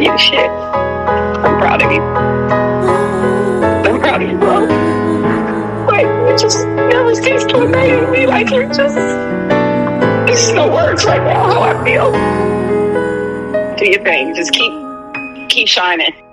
you shit. I'm proud of you. I'm proud of you, bro. Like, you just never cease to amaze me. Like, you're just, there's no words right now how I feel. Do your thing. Just keep shining.